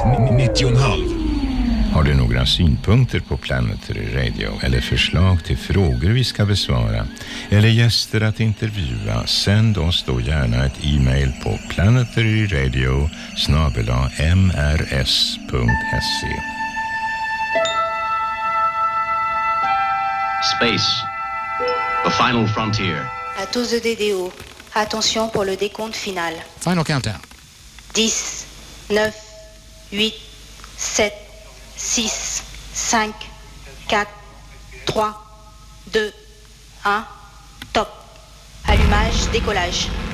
90,5. Har du några synpunkter på Planetary Radio eller förslag till frågor vi ska besvara eller gäster att intervjua, sänd oss då gärna ett e-mail på planetaryradio@mrs.se. Space, the final frontier. À tous de DDO, attention pour le décompte final. Final countdown. 10, 9, 8, 7, 6, 5, 4, 3, 2, 1, top. Allumage, décollage.